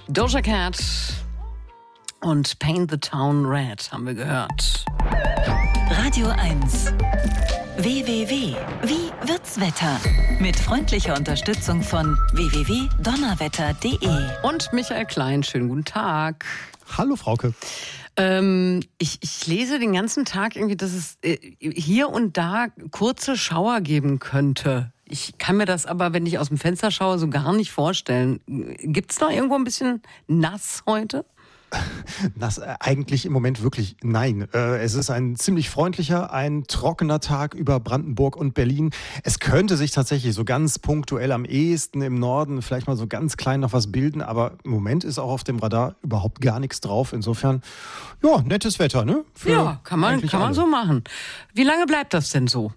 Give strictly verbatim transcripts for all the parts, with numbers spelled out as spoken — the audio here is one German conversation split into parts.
Doja Cat und Paint the Town Red haben wir gehört. Radio eins. W W W. Wie wird's Wetter? Mit freundlicher Unterstützung von w w w punkt donnerwetter punkt de. Und Michael Klein, schönen guten Tag. Hallo Frauke. Ähm, ich, ich lese den ganzen Tag irgendwie, dass es äh, hier und da kurze Schauer geben könnte. Ich kann mir das aber, wenn ich aus dem Fenster schaue, so gar nicht vorstellen. Gibt's da irgendwo ein bisschen nass heute? Das äh, eigentlich im Moment wirklich nein. Äh, es ist ein ziemlich freundlicher, ein trockener Tag über Brandenburg und Berlin. Es könnte sich tatsächlich so ganz punktuell am ehesten im Norden vielleicht mal so ganz klein noch was bilden, aber im Moment ist auch auf dem Radar überhaupt gar nichts drauf. Insofern, ja, nettes Wetter, ne? Für ja, kann man, kann man alle. so machen. Wie lange bleibt das denn so?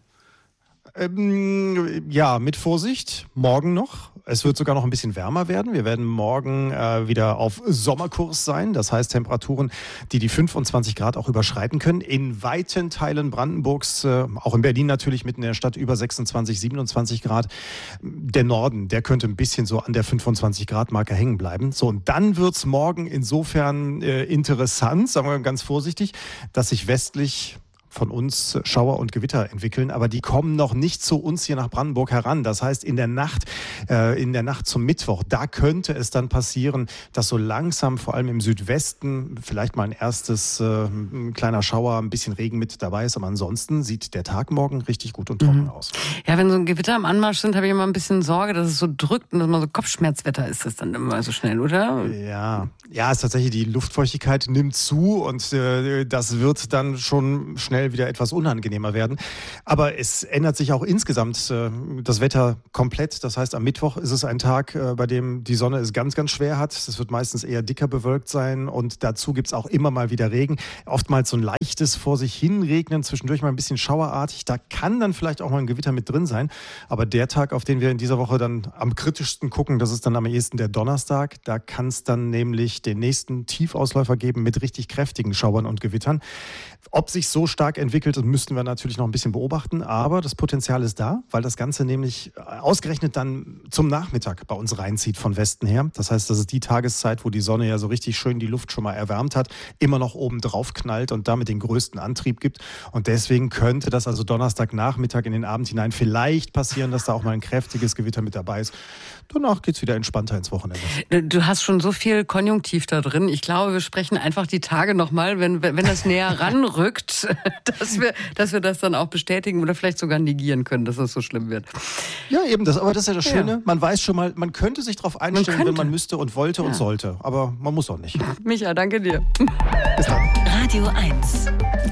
Ähm, ja, mit Vorsicht. Morgen noch. Es wird sogar noch ein bisschen wärmer werden. Wir werden morgen äh, wieder auf Sommerkurs sein. Das heißt Temperaturen, die die fünfundzwanzig Grad auch überschreiten können. In weiten Teilen Brandenburgs, äh, auch in Berlin natürlich, mitten in der Stadt über sechsundzwanzig, siebenundzwanzig Grad. Der Norden, der könnte ein bisschen so an der fünfundzwanzig Grad Marke hängen bleiben. So, und dann wird's morgen insofern äh, interessant, sagen wir ganz vorsichtig, dass sich westlich von uns Schauer und Gewitter entwickeln, aber die kommen noch nicht zu uns hier nach Brandenburg heran. Das heißt, in der Nacht, äh, in der Nacht zum Mittwoch, da könnte es dann passieren, dass so langsam, vor allem im Südwesten, vielleicht mal ein erstes äh, ein kleiner Schauer, ein bisschen Regen mit dabei ist. Aber ansonsten sieht der Tag morgen richtig gut und trocken mhm. aus. Ja, wenn so ein Gewitter am Anmarsch sind, habe ich immer ein bisschen Sorge, dass es so drückt und dass man so Kopfschmerzwetter ist das dann immer so schnell, oder? Ja, ja, ist tatsächlich, die Luftfeuchtigkeit nimmt zu und äh, das wird dann schon schnell wieder etwas unangenehmer werden. Aber es ändert sich auch insgesamt äh, das Wetter komplett. Das heißt, am Mittwoch ist es ein Tag, äh, bei dem die Sonne es ganz, ganz schwer hat. Es wird meistens eher dicker bewölkt sein und dazu gibt es auch immer mal wieder Regen. Oftmals so ein leichtes vor sich hin regnen, zwischendurch mal ein bisschen schauerartig. Da kann dann vielleicht auch mal ein Gewitter mit drin sein. Aber der Tag, auf den wir in dieser Woche dann am kritischsten gucken, das ist dann am ehesten der Donnerstag. Da kann es dann nämlich den nächsten Tiefausläufer geben mit richtig kräftigen Schauern und Gewittern. Ob sich so stark entwickelt, das müssten wir natürlich noch ein bisschen beobachten, aber das Potenzial ist da, weil das Ganze nämlich ausgerechnet dann zum Nachmittag bei uns reinzieht von Westen her. Das heißt, das ist die Tageszeit, wo die Sonne ja so richtig schön die Luft schon mal erwärmt hat, immer noch oben drauf knallt und damit den größten Antrieb gibt. Und deswegen könnte das also Donnerstagnachmittag in den Abend hinein vielleicht passieren, dass da auch mal ein kräftiges Gewitter mit dabei ist. Danach geht es wieder entspannter ins Wochenende. Du hast schon so viel Konjunktiv da drin. Ich glaube, wir sprechen einfach die Tage nochmal, wenn, wenn das näher ranrückt, dass wir, dass wir das dann auch bestätigen oder vielleicht sogar negieren können, dass das so schlimm wird. Ja, eben das. Aber das ist ja das Schöne. Ja. Man weiß schon mal, man könnte sich darauf einstellen, man wenn man müsste und wollte ja. und sollte. Aber man muss auch nicht. Micha, danke dir. Bis dann. Radio eins.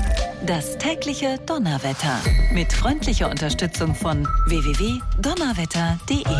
Das tägliche Donnerwetter. Mit freundlicher Unterstützung von w w w punkt donnerwetter punkt de.